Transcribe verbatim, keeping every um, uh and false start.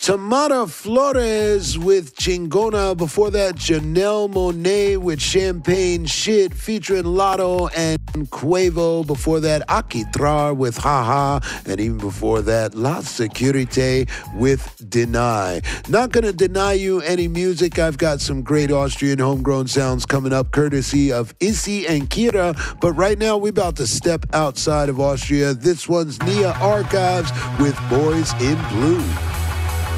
Tamara Flores with Chingona. Before that, Janelle Monáe with Champagne Shit featuring Lotto and Quavo. Before that, Akitrar with Haha. And even before that, La Securite with Deny. Not going to deny you any music. I've got some great Austrian homegrown sounds coming up courtesy of Issy and Kira. But right now, we're about to step outside of Austria. This one's Nia Archives with Boys in Blue.